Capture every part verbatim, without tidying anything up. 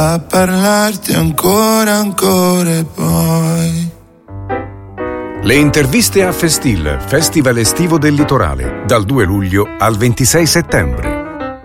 a parlarti ancora, ancora e poi. Le interviste a Festil, Festival estivo del litorale, dal due luglio al ventisei settembre.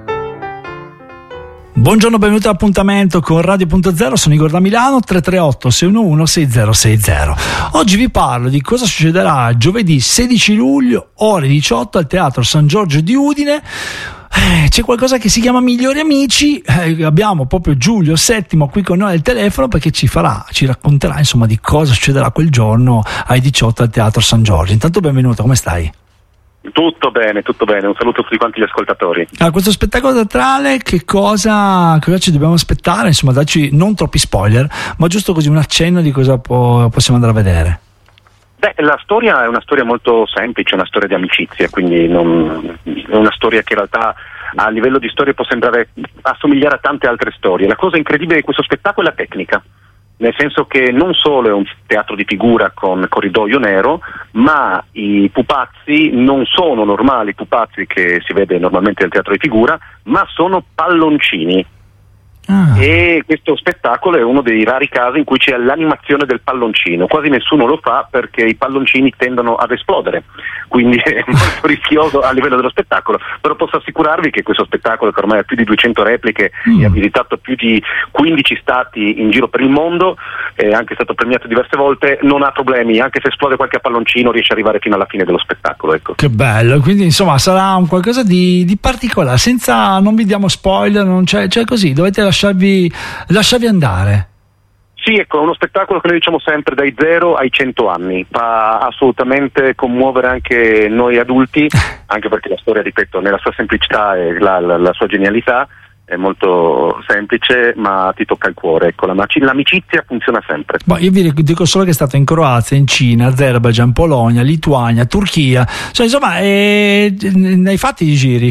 Buongiorno, benvenuti all'appuntamento con Radio Punto Zero, sono Igor da Milano, tre tre otto sei uno uno sei zero sei zero. Oggi vi parlo di cosa succederà giovedì sedici luglio, ore diciotto, al Teatro San Giorgio di Udine. Eh, c'è qualcosa che si chiama Migliori Amici, eh, abbiamo proprio Giulio Settimo qui con noi al telefono perché ci farà, ci racconterà insomma di cosa succederà quel giorno alle diciotto al Teatro San Giorgio. Intanto benvenuto, come stai? Tutto bene, tutto bene, un saluto a tutti quanti gli ascoltatori. Allora, questo spettacolo teatrale, che cosa, cosa ci dobbiamo aspettare? Insomma, dacci non troppi spoiler, ma giusto così un accenno di cosa può, possiamo andare a vedere. Beh, la storia è una storia molto semplice, una storia di amicizia, quindi non, è una storia che in realtà a livello di storia può sembrare assomigliare a tante altre storie. La cosa incredibile di questo spettacolo è la tecnica. Nel senso che non solo è un teatro di figura con corridoio nero, ma i pupazzi non sono normali pupazzi che si vede normalmente nel teatro di figura, ma sono palloncini. Ah. E questo spettacolo è uno dei rari casi in cui c'è l'animazione del palloncino. Quasi nessuno lo fa perché i palloncini tendono ad esplodere, quindi è molto rischioso a livello dello spettacolo, però posso assicurarvi che questo spettacolo, che ormai ha più di duecento repliche mm. e ha visitato più di quindici stati in giro per il mondo, è anche stato premiato diverse volte, non ha problemi, anche se esplode qualche palloncino riesce ad arrivare fino alla fine dello spettacolo, ecco. Che bello, quindi insomma sarà un qualcosa di, di particolare, senza, non vi diamo spoiler, non c'è, c'è così, dovete lasciarvi lasciarvi andare. Sì, ecco, è uno spettacolo che noi diciamo sempre dai zero ai cento anni, fa assolutamente commuovere anche noi adulti, anche perché la storia, ripeto, nella sua semplicità e la, la, la sua genialità è molto semplice, ma ti tocca il cuore, ecco, l'amicizia funziona sempre. Boh, io vi dico solo che è stato in Croazia, in Cina, Azerbaijan, Polonia, Lituania, Turchia, cioè insomma eh, ne hai fatti i giri?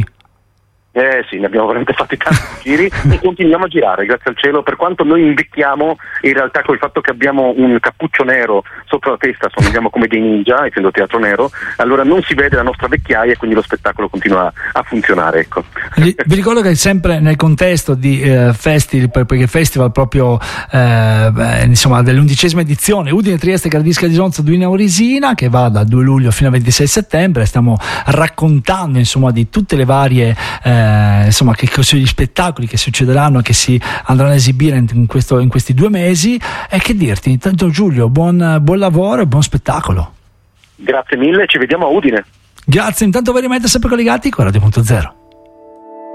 Eh sì, ne abbiamo veramente fatti tanti giri e continuiamo a girare, grazie al cielo, per quanto noi invecchiamo, in realtà col fatto che abbiamo un cappuccio nero sopra la testa, somigliamo come dei ninja, essendo teatro nero, allora non si vede la nostra vecchiaia e quindi lo spettacolo continua a funzionare, ecco. Vi ricordo che è sempre nel contesto di eh, festival, perché festival proprio eh, beh, insomma dell'undicesima edizione Udine Trieste Gradisca di Sonza Duino Aurisina, che va dal due luglio fino al ventisei settembre. Stiamo raccontando insomma di tutte le varie eh, insomma che così gli spettacoli che succederanno, che si andranno a esibire in, questo, in questi due mesi. E che dirti, intanto Giulio, buon, buon lavoro e buon spettacolo. Grazie mille, ci vediamo a Udine. Grazie, intanto voi rimanete sempre collegati con Radio Punto Zero.